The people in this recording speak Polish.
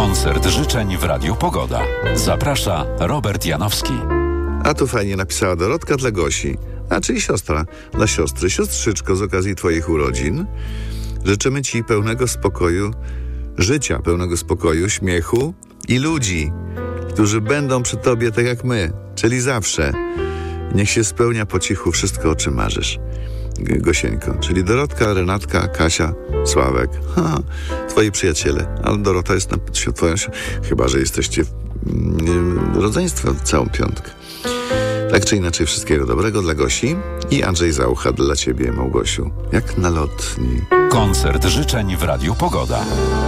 Koncert życzeń w Radiu Pogoda. Zaprasza Robert Janowski. A tu fajnie napisała Dorotka dla Gosi, czyli siostra dla siostry. Siostrzyczko, z okazji twoich urodzin życzymy ci pełnego spokoju, życia pełnego spokoju, śmiechu i ludzi, którzy będą przy tobie tak jak my, czyli zawsze. Niech się spełnia po cichu wszystko, o czym marzysz. Gosieńko, czyli Dorotka, Renatka, Kasia, Sławek, twoi przyjaciele. Ale Dorota jest twoją, chyba że jesteście rodzeństwem całą piątkę. Tak czy inaczej, wszystkiego dobrego dla Gosi i Andrzej Zaucha dla ciebie, Małgosiu. Jak na lotni. Koncert życzeń w Radiu Pogoda.